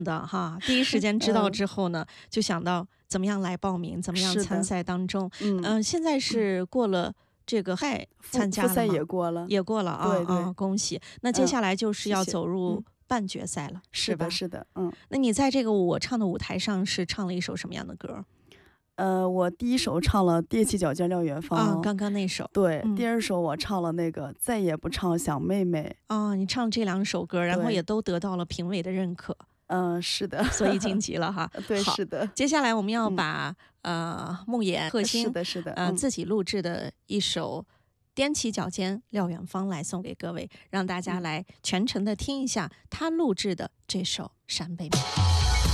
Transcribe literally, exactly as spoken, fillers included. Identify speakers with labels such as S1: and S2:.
S1: 的哈，第一时间知道之后呢，嗯、就想到怎么样来报名，怎么样参赛当中。嗯、呃，现在是过了这个赛参加了吗？
S2: 复赛也过了，
S1: 也过了啊，
S2: 对对
S1: 啊，恭喜！那接下来就是要走入、
S2: 嗯、
S1: 半决赛了，
S2: 是吧？是的，嗯。
S1: 那你在这个我唱的舞台上是唱了一首什么样的歌？
S2: 呃，我第一首唱了踮起脚尖撂远方
S1: 啊，刚刚那首。
S2: 对、
S1: 嗯，
S2: 第二首我唱了那个再也不唱想妹妹。
S1: 啊，你唱这两首歌，然后也都得到了评委的认可。
S2: 嗯、呃，是的，
S1: 所以晋级了哈。
S2: 对，是的。
S1: 接下来我们要把、嗯、呃梦魇贺星
S2: 是的，是的，
S1: 呃、
S2: 嗯、
S1: 自己录制的一首踮起脚尖撂远方来送给各位，让大家来全程的听一下他录制的这首《山北美》。